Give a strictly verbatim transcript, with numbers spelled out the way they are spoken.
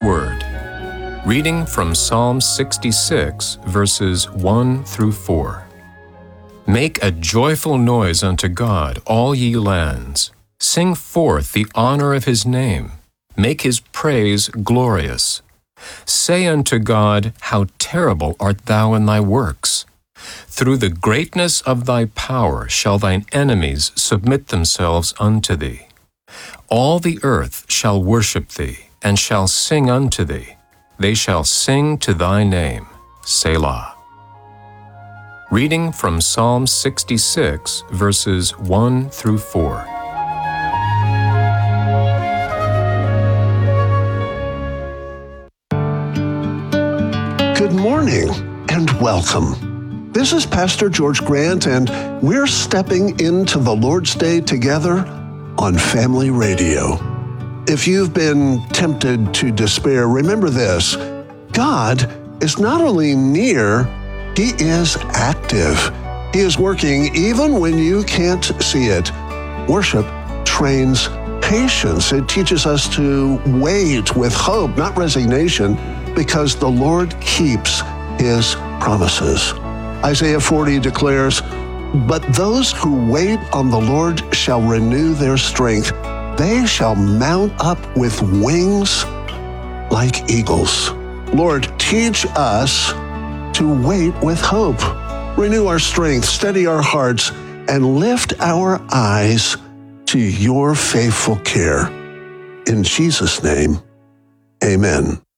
Word. Reading from Psalm sixty-six, verses one through four. Make a joyful noise unto God, all ye lands. Sing forth the honor of his name. Make his praise glorious. Say unto God, how terrible art thou in thy works. Through the greatness of thy power shall thine enemies submit themselves unto thee. All the earth shall worship thee, and shall sing unto thee. They shall sing to thy name. Selah. Reading from Psalm sixty-six, verses one through four. Good morning and welcome. This is Pastor George Grant, and we're stepping into the Lord's Day together on Family Radio. If you've been tempted to despair, remember this: God is not only near, He is active. He is working even when you can't see it. Worship trains patience. It teaches us to wait with hope, not resignation, because the Lord keeps His promises. Isaiah forty declares, "But those who wait on the Lord shall renew their strength. They shall mount up with wings like eagles." Lord, teach us to wait with hope. Renew our strength, steady our hearts, and lift our eyes to your faithful care. In Jesus' name, amen.